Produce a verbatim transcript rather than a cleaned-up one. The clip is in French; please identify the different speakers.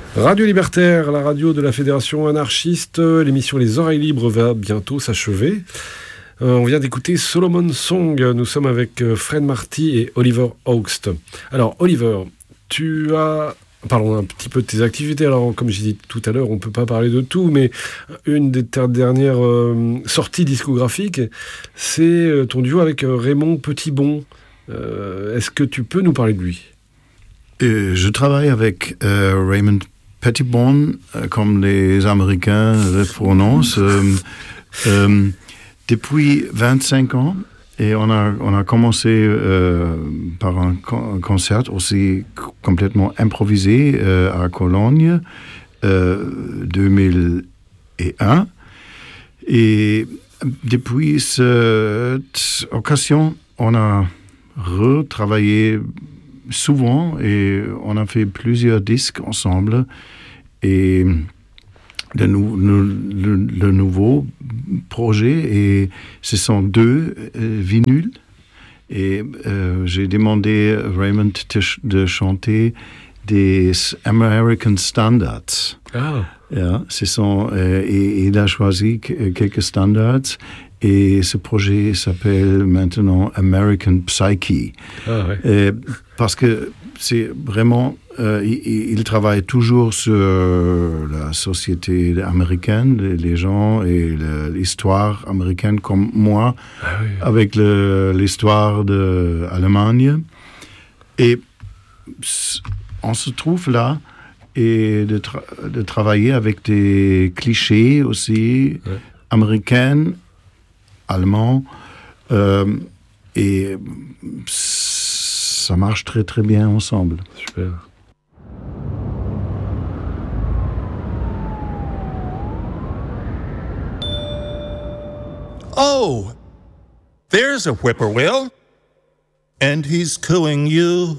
Speaker 1: Radio Libertaire, la radio de la Fédération anarchiste. L'émission Les Oreilles Libres va bientôt s'achever. Euh, on vient d'écouter Solomon Song. Nous sommes avec euh, Fred Marty et Oliver Augst. Alors, Oliver, tu as... Parlons un petit peu de tes activités. Alors, comme j'ai dit tout à l'heure, on ne peut pas parler de tout, mais une des tes dernières euh, sorties discographiques, c'est euh, ton duo avec euh, Raymond Petitbon. Euh, est-ce que tu peux nous parler de lui ?
Speaker 2: Euh, je travaille avec euh, Raymond Petitbon, euh, comme les Américains le prononcent, euh, euh, depuis vingt-cinq ans. Et on a, on a commencé euh, par un, con- un concert aussi complètement improvisé euh, à Cologne, euh, deux mille un. Et depuis cette occasion, on a retravaillé souvent et on a fait plusieurs disques ensemble. Et le, nou- le, le, le nouveau projet, et ce sont deux euh, vinyles. Et euh, j'ai demandé à Raymond de, ch- de chanter des American Standards.
Speaker 1: Ah.
Speaker 2: Ja, ce sont, euh, et, et il a choisi que- quelques standards. Et ce projet s'appelle maintenant American Psyche.
Speaker 1: Ah, ouais.
Speaker 2: Euh, parce que c'est vraiment, euh, il, il travaille toujours sur la société américaine, les, les gens et le- l'histoire américaine comme moi,
Speaker 1: Ah, oui.
Speaker 2: avec le- l'histoire de l'Allemagne. Et s- on se trouve là et de, tra- de travailler avec des clichés aussi
Speaker 1: Ouais.
Speaker 2: américains, allemands, euh, et ça marche très très bien ensemble.
Speaker 1: Super.
Speaker 3: Oh, there's a whippoorwill, and he's cooing you